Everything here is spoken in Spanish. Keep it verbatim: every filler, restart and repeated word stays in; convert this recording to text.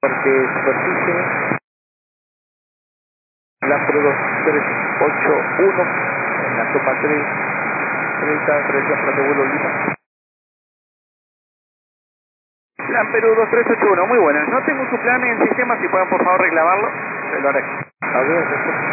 Parte superficie, Lampro dos tres ocho uno, en la copa tres, treinta, treinta, para de vuelo Lima. Lampero dos tres ocho uno, muy buenas. No tengo su plan en sistema, si pueden por favor reclamarlo, se lo haré. A ver,